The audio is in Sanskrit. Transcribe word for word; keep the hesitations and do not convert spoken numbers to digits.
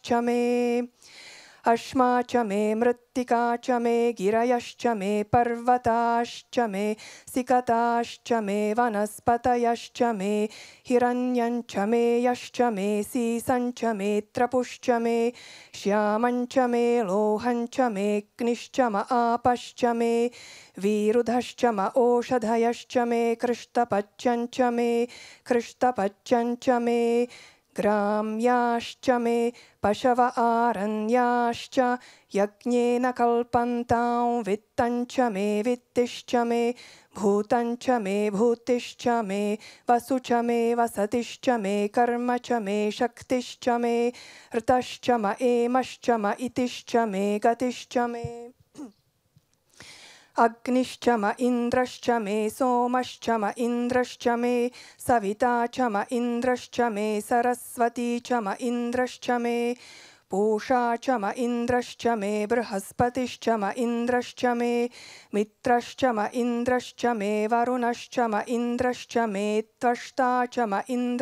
च मे अश्मा च मे मृत्तिका च मे गिरयश्च मे पर्वताश्च मे सिकताश्च मे वनस्पतयश्च मे हिरण्यञ्च मे यश्च मे सीसञ्च मे त्रपुश्च मे श्यामञ्च मे लोहञ्च मेऽग्निश्च म आपश्च मे वीरुधश्च म ओषधयश्च मे कृष्टपच्यञ्च मे कृष्टपच्यञ्च मे ग्राम्याश्च मे पशव आरण्याश्च यज्ञेन कल्पन्तां वित्तञ्च मे वित्तिश्च मे भूतञ्च मे भूतिश्च मे वसु च मे वसतिश्च मे कर्म च मे शक्तिश्च मे ऋतश्च म एमश्च म इतिश्च मे गतिश्च मे अग्निश्च म इन्द्रश्च मे सोमश्च म इन्द्रश्च मे सविता च म इन्द्रश्च मे सरस्वती च म इन्द्रश्च मे पूषा च म इन्द्रश्च मे बृहस्पतिश्च म इन्द्रश्च मे मित्रश्च म इन्द्रश्च मे वरुणश्च म इन्द्रश्च मे त्वष्टा च म इन्द्र